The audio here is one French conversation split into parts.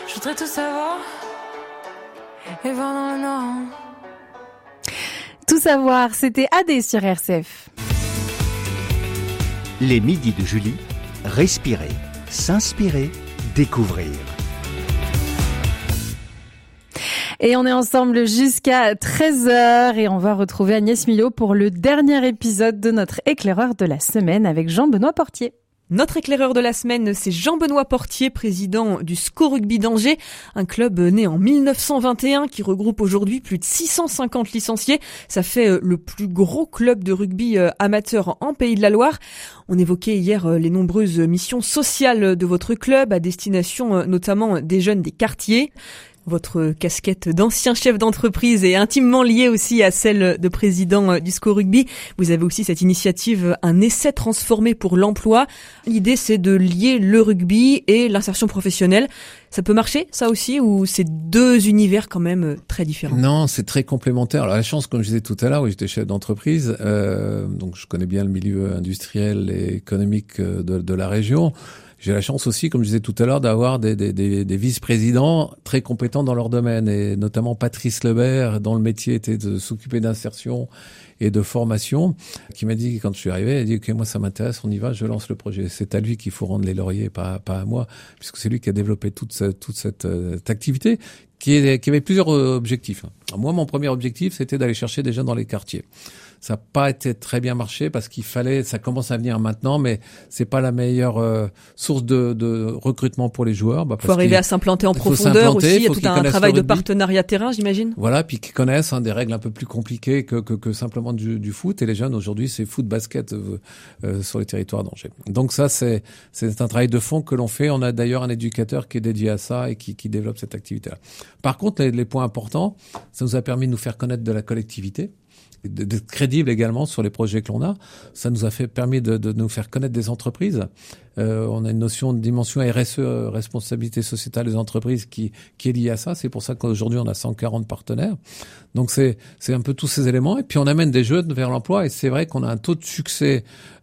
Je voudrais tout savoir et voir dans le noir. Tout savoir, c'était AD sur RCF. Les midis de Julie, respirer, s'inspirer, découvrir. Et on est ensemble jusqu'à 13h et on va retrouver Agnès Millot pour le dernier épisode de notre éclaireur de la semaine avec Jean-Benoît Portier. Notre éclaireur de la semaine, c'est Jean-Benoît Portier, président du SCO Rugby d'Angers, un club né en 1921 qui regroupe aujourd'hui plus de 650 licenciés. Ça fait le plus gros club de rugby amateur en Pays de la Loire. On évoquait hier les nombreuses missions sociales de votre club à destination notamment des jeunes des quartiers. Votre casquette d'ancien chef d'entreprise est intimement liée aussi à celle de président du SCO Rugby. Vous avez aussi cette initiative, un essai transformé pour l'emploi. L'idée, c'est de lier le rugby et l'insertion professionnelle. Ça peut marcher, ça aussi, ou c'est deux univers quand même très différents? Non, c'est très complémentaire. Alors, la chance, comme je disais tout à l'heure, où j'étais chef d'entreprise, donc je connais bien le milieu industriel et économique de la région. J'ai la chance aussi, comme je disais tout à l'heure, d'avoir des vice-présidents très compétents dans leur domaine, et notamment Patrice Lebert, dont le métier était de s'occuper d'insertion et de formation, qui m'a dit, quand je suis arrivé, il a dit, OK, moi ça m'intéresse, on y va, je lance le projet. C'est à lui qu'il faut rendre les lauriers, pas à moi, puisque c'est lui qui a développé toute cette activité, qui avait plusieurs objectifs. Alors moi, mon premier objectif, c'était d'aller chercher des jeunes dans les quartiers. Ça n'a pas été très bien marché parce ça commence à venir maintenant, mais c'est pas la meilleure source de recrutement pour les joueurs. Faut arriver à s'implanter en profondeur aussi. Il y a tout un travail de partenariat terrain, j'imagine. Voilà, puis qu'ils connaissent des règles un peu plus compliquées que simplement du foot. Et les jeunes aujourd'hui, c'est foot, basket sur les territoires d'Angers. Donc ça, c'est un travail de fond que l'on fait. On a d'ailleurs un éducateur qui est dédié à ça et qui développe cette activité-là. Par contre, les points importants, ça nous a permis de nous faire connaître de la collectivité, d'être crédible également sur les projets que l'on a. Ça nous a permis de nous faire connaître des entreprises. On a une notion de dimension RSE, responsabilité sociétale des entreprises, qui est liée à ça. C'est pour ça qu'aujourd'hui on a 140 partenaires. Donc c'est un peu tous ces éléments. Et puis on amène des jeunes vers l'emploi. Et c'est vrai qu'on a un taux de succès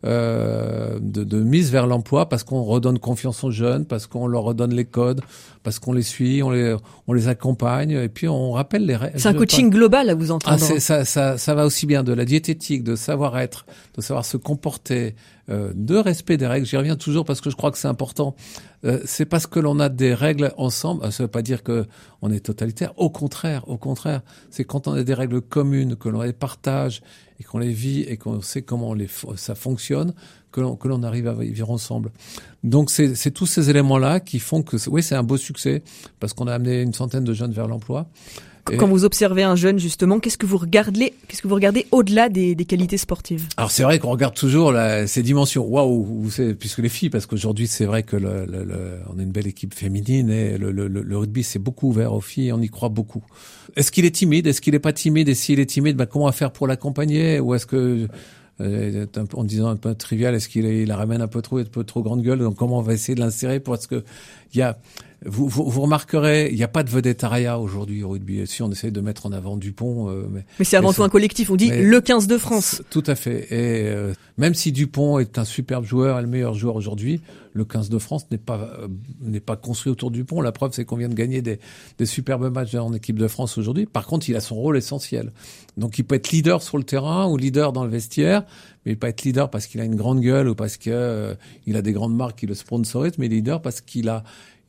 de mise vers l'emploi parce qu'on redonne confiance aux jeunes, parce qu'on leur redonne les codes, parce qu'on les suit, on les accompagne. Et puis on rappelle les règles. C'est un coaching global à vous entendre. Ça va aussi bien de la diététique, de savoir-être, de savoir se comporter, de respect des règles. J'y reviens toujours parce que je crois que c'est important. C'est parce que l'on a des règles ensemble. Ça veut pas dire que on est totalitaire. Au contraire. C'est quand on a des règles communes, que l'on les partage et qu'on les vit et qu'on sait comment ça fonctionne, que l'on arrive à vivre ensemble. Donc c'est tous ces éléments-là qui font que oui, c'est un beau succès parce qu'on a amené une centaine de jeunes vers l'emploi. Quand vous observez un jeune, justement, qu'est-ce que vous regardez au-delà des qualités sportives? Alors, c'est vrai qu'on regarde toujours ces dimensions. Waouh, puisque les filles, parce qu'aujourd'hui, c'est vrai que on a une belle équipe féminine et le rugby, c'est beaucoup ouvert aux filles, on y croit beaucoup. Est-ce qu'il est timide? Est-ce qu'il est pas timide? Et s'il est timide, comment faire pour l'accompagner? Ou est-ce que, en disant un peu trivial, est-ce qu'il la ramène un peu trop grande gueule? Donc, comment on va essayer de l'insérer parce que vous remarquerez, il n'y a pas de vedettariat aujourd'hui au rugby. Si on essaie de mettre en avant Dupont, mais c'est avant tout un collectif. On dit le 15 de France. Tout à fait. Et même si Dupont est un superbe joueur et le meilleur joueur aujourd'hui, le 15 de France n'est pas construit autour de Dupont. La preuve, c'est qu'on vient de gagner des superbes matchs en équipe de France aujourd'hui. Par contre, il a son rôle essentiel. Donc, il peut être leader sur le terrain ou leader dans le vestiaire, mais il peut pas être leader parce qu'il a une grande gueule ou parce que il a des grandes marques qui le sponsorisent, mais leader parce qu'il a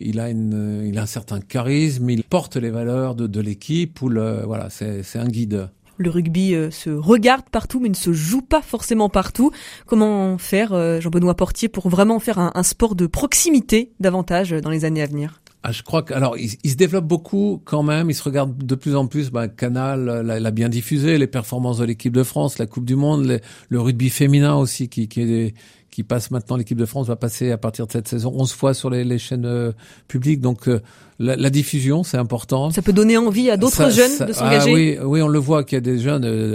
un certain charisme, il porte les valeurs de l'équipe voilà, c'est un guide. Le rugby se regarde partout, mais ne se joue pas forcément partout. Comment faire, Jean-Benoît Portier, pour vraiment faire un sport de proximité davantage dans les années à venir? Je crois il se développe beaucoup quand même. Il se regarde de plus en plus. Canal l'a bien diffusé, les performances de l'équipe de France, la Coupe du Monde, le rugby féminin aussi qui passe maintenant. L'équipe de France va passer à partir de cette saison 11 fois sur les chaînes publiques. Donc la diffusion, c'est important. Ça peut donner envie à d'autres jeunes de s'engager. Oui, on le voit qu'il y a des jeunes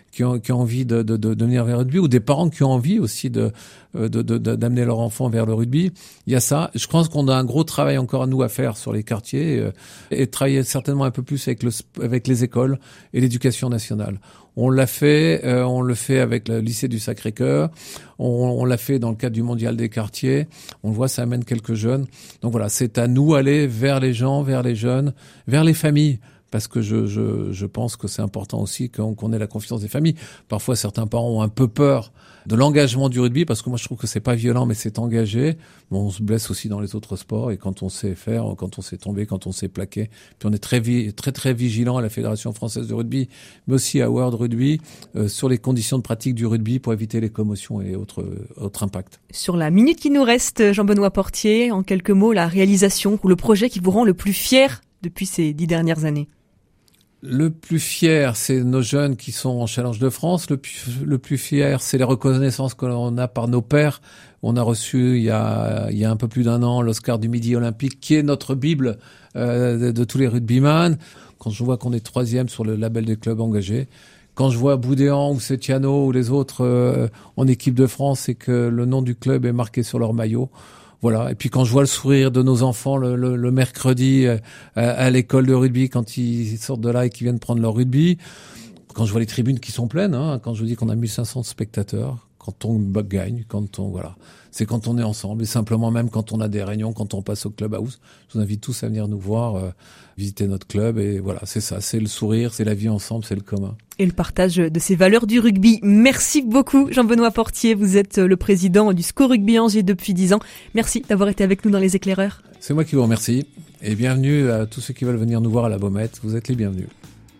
qui ont envie de venir vers le rugby, ou des parents qui ont envie aussi d'amener leur enfant vers le rugby. Il y a ça. Je pense qu'on a un gros travail encore à nous à faire sur les quartiers et travailler certainement un peu plus avec les écoles et l'éducation nationale. On l'a fait, on le fait avec le lycée du Sacré-Cœur, on l'a fait dans le cadre du mondial des quartiers. On le voit, ça amène quelques jeunes. Donc voilà, c'est à nous aller vers les gens, vers les jeunes, vers les familles. Parce que je pense que c'est important aussi qu'on ait la confiance des familles. Parfois, certains parents ont un peu peur de l'engagement du rugby, parce que moi, je trouve que c'est pas violent, mais c'est engagé. Bon, on se blesse aussi dans les autres sports, et quand on sait faire, quand on sait tomber, quand on sait plaquer. Puis on est très vigilant à la Fédération française de rugby, mais aussi à World Rugby, sur les conditions de pratique du rugby pour éviter les commotions et autres impacts. Sur la minute qui nous reste, Jean-Benoît Portier, en quelques mots, la réalisation ou le projet qui vous rend le plus fier depuis ces 10 dernières années? Le plus fier, c'est nos jeunes qui sont en Challenge de France. Le plus fier, c'est les reconnaissances que l'on a par nos pairs. On a reçu il y a un peu plus d'1 an l'Oscar du Midi Olympique, qui est notre bible de tous les rugbyman. Quand je vois qu'on est 3e sur le label des clubs engagés, quand je vois Boudéan ou Setiano ou les autres en équipe de France et que le nom du club est marqué sur leur maillot. Voilà. Et puis quand je vois le sourire de nos enfants le mercredi à l'école de rugby, quand ils sortent de là et qu'ils viennent prendre leur rugby, quand je vois les tribunes qui sont pleines, quand je dis qu'on a 1500 spectateurs, quand on gagne, voilà. C'est quand on est ensemble, et simplement même quand on a des réunions, quand on passe au clubhouse. Je vous invite tous à venir nous voir, visiter notre club, et voilà, c'est ça, c'est le sourire, c'est la vie ensemble, c'est le commun. Et le partage de ces valeurs du rugby. Merci beaucoup Jean-Benoît Portier, vous êtes le président du SCO Rugby Angers depuis 10 ans. Merci d'avoir été avec nous dans Les Éclaireurs. C'est moi qui vous remercie, et bienvenue à tous ceux qui veulent venir nous voir à la Baumette, vous êtes les bienvenus.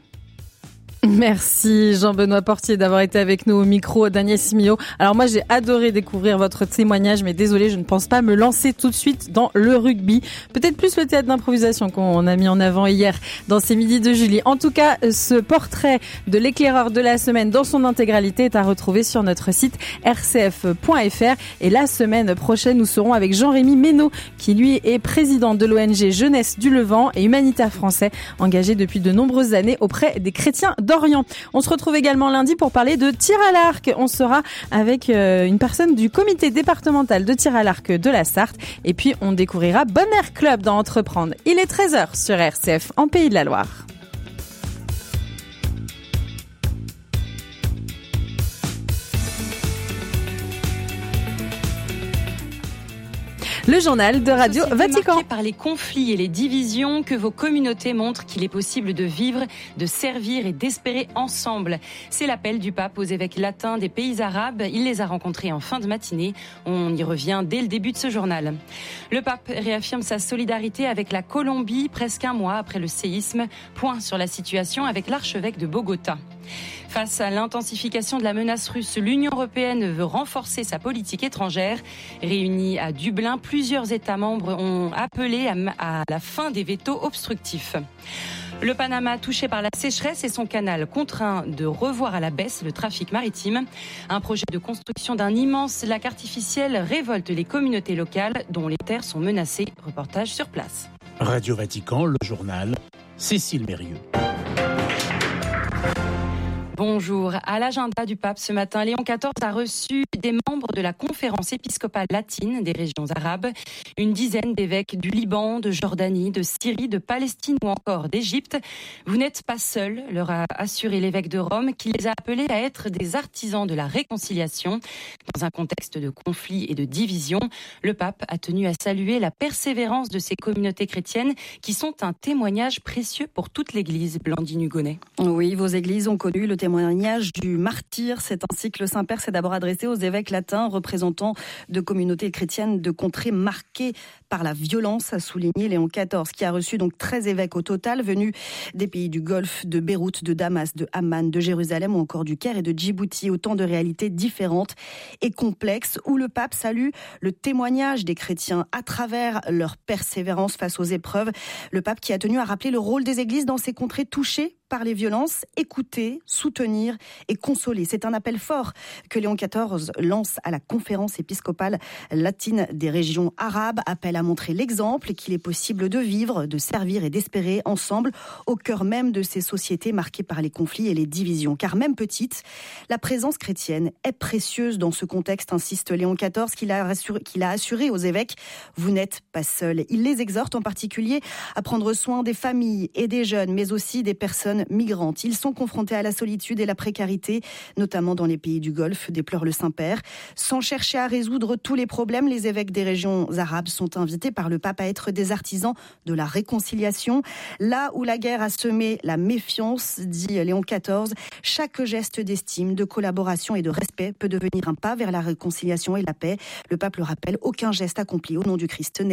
Merci Jean-Benoît Portier d'avoir été avec nous au micro d'Agnès Mio. Alors moi j'ai adoré découvrir votre témoignage, mais désolé, je ne pense pas me lancer tout de suite dans le rugby. Peut-être plus le théâtre d'improvisation qu'on a mis en avant hier dans ces midis de Julie. En tout cas, ce portrait de l'éclaireur de la semaine dans son intégralité est à retrouver sur notre site rcf.fr. Et la semaine prochaine, nous serons avec Jean-Rémy Ménaud, qui lui est président de l'ONG Jeunesse du Levant et humanitaire français, engagé depuis de nombreuses années auprès des chrétiens d'Orient. On se retrouve également lundi pour parler de tir à l'arc. On sera avec une personne du comité départemental de tir à l'arc de la Sarthe. Et puis on découvrira Bon Air Club dans Entreprendre. Il est 13h sur RCF en Pays de la Loire. Le journal de Radio Vatican. Marqué par les conflits et les divisions, que vos communautés montrent qu'il est possible de vivre, de servir et d'espérer ensemble. C'est l'appel du pape aux évêques latins des pays arabes. Il les a rencontrés en fin de matinée. On y revient dès le début de ce journal. Le pape réaffirme sa solidarité avec la Colombie presque un mois après le séisme. Point sur la situation avec l'archevêque de Bogota. Face à l'intensification de la menace russe, l'Union européenne veut renforcer sa politique étrangère. Réunis à Dublin, plusieurs États membres ont appelé à la fin des vétos obstructifs. Le Panama touché par la sécheresse et son canal contraint de revoir à la baisse le trafic maritime. Un projet de construction d'un immense lac artificiel révolte les communautés locales dont les terres sont menacées. Reportage sur place. Radio Vatican, le journal, Cécile Mérieux. Bonjour. À l'agenda du pape ce matin, Léon XIV a reçu des membres de la conférence épiscopale latine des régions arabes, une dizaine d'évêques du Liban, de Jordanie, de Syrie, de Palestine ou encore d'Égypte. Vous n'êtes pas seuls, leur a assuré l'évêque de Rome, qui les a appelés à être des artisans de la réconciliation. Dans un contexte de conflit et de division, le pape a tenu à saluer la persévérance de ces communautés chrétiennes qui sont un témoignage précieux pour toute l'Église. Blandine Hugonnet. Oui, vos églises ont connu le témoignage du martyr. C'est ainsi que le Saint-Père s'est d'abord adressé aux évêques latins, représentants de communautés chrétiennes de contrées marquées par la violence, a souligné Léon XIV, qui a reçu donc 13 évêques au total, venus des pays du Golfe, de Beyrouth, de Damas, de Amman, de Jérusalem ou encore du Caire et de Djibouti. Autant de réalités différentes et complexes où le pape salue le témoignage des chrétiens à travers leur persévérance face aux épreuves. Le pape qui a tenu à rappeler le rôle des églises dans ces contrées touchées par les violences, écouter, soutenir et consoler. C'est un appel fort que Léon XIV lance à la conférence épiscopale latine des régions arabes. Appel à montrer l'exemple qu'il est possible de vivre, de servir et d'espérer ensemble au cœur même de ces sociétés marquées par les conflits et les divisions. Car même petite, la présence chrétienne est précieuse dans ce contexte, insiste Léon XIV, qu'il a assuré aux évêques. Vous n'êtes pas seuls. Il les exhorte en particulier à prendre soin des familles et des jeunes, mais aussi des personnes migrantes. Ils sont confrontés à la solitude et la précarité, notamment dans les pays du Golfe, déplore le Saint-Père. Sans chercher à résoudre tous les problèmes, les évêques des régions arabes sont invités par le pape à être des artisans de la réconciliation. Là où la guerre a semé la méfiance, dit Léon XIV, chaque geste d'estime, de collaboration et de respect peut devenir un pas vers la réconciliation et la paix. Le pape le rappelle, aucun geste accompli au nom du Christ n'est